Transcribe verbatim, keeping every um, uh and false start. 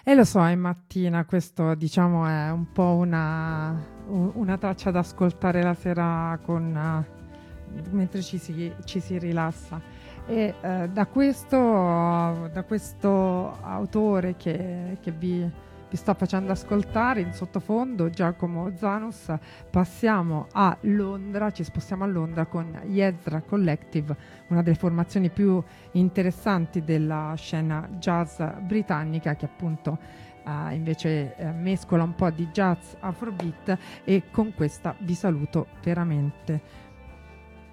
E lo so, è mattina, questo diciamo è un po' una, u- una traccia da ascoltare la sera con, eh, mentre ci si, ci si rilassa. E eh, da questo, da questo autore che, che vi, vi sto facendo ascoltare in sottofondo, Giacomo Zanus, passiamo a Londra, ci spostiamo a Londra con gli Ezra Collective, una delle formazioni più interessanti della scena jazz britannica, che appunto uh, invece uh, mescola un po' di jazz afrobeat, e con questa vi saluto veramente